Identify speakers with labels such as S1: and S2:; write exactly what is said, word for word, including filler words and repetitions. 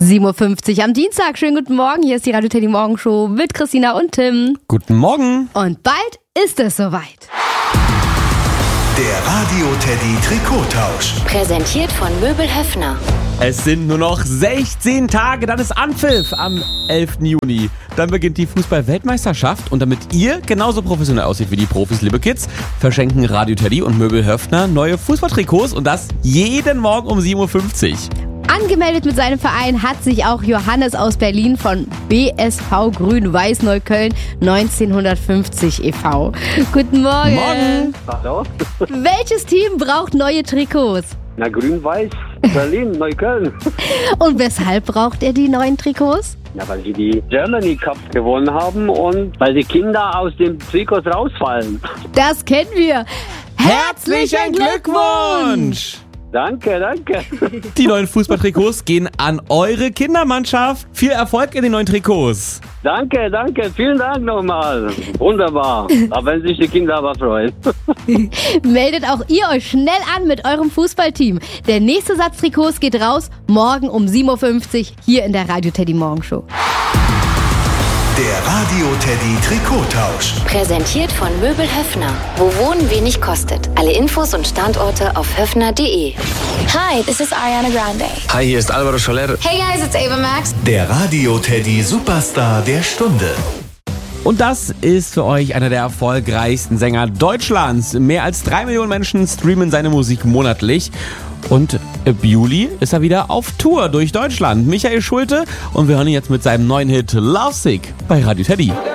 S1: sieben Uhr fünfzig am Dienstag. Schönen guten Morgen. Hier ist die Radio Teddy Morgenshow mit Christina und Tim.
S2: Guten Morgen.
S1: Und bald ist es soweit.
S3: Der Radio Teddy Trikottausch.
S4: Präsentiert von Möbel Höffner.
S2: Es sind nur noch sechzehn Tage, dann ist Anpfiff am elften Juni. Dann beginnt die Fußball-Weltmeisterschaft und damit ihr genauso professionell aussieht wie die Profis, liebe Kids, verschenken Radio Teddy und Möbel Höffner neue Fußballtrikots und das jeden Morgen um sieben Uhr fünfzig.
S1: Angemeldet mit seinem Verein hat sich auch Johannes aus Berlin von B S V Grün-Weiß Neukölln neunzehnhundertfünfzig e V Guten Morgen.
S2: Morgen.
S5: Hallo?
S1: Welches Team braucht neue Trikots?
S5: Na, Grün-Weiß, Berlin, Neukölln.
S1: Und weshalb braucht er die neuen Trikots?
S5: Ja, weil sie die Germany Cup gewonnen haben und weil die Kinder aus dem Trikots rausfallen.
S1: Das kennen wir.
S2: Herzlichen Glückwunsch!
S5: Danke, danke.
S2: Die neuen Fußballtrikots gehen an eure Kindermannschaft. Viel Erfolg in den neuen Trikots.
S5: Danke, danke. Vielen Dank nochmal. Wunderbar. Aber wenn sich die Kinder aber freuen.
S1: Meldet auch ihr euch schnell an mit eurem Fußballteam. Der nächste Satz Trikots geht raus morgen um sieben Uhr fünfzig hier in der Radio Teddy Morgenshow.
S3: Der Radio Teddy Trikottausch.
S4: Präsentiert von Möbel Höffner. Wo Wohnen wenig kostet. Alle Infos und Standorte auf höffner punkt de.
S6: Hi, this is Ariana Grande.
S7: Hi, hier ist Alvaro Soler.
S6: Hey guys, it's Ava Max.
S3: Der Radio Teddy Superstar der Stunde.
S2: Und das ist für euch einer der erfolgreichsten Sänger Deutschlands. Mehr als drei Millionen Menschen streamen seine Musik monatlich. Und ab Juli ist er wieder auf Tour durch Deutschland. Michael Schulte und wir hören ihn jetzt mit seinem neuen Hit Lovesick bei Radio Teddy.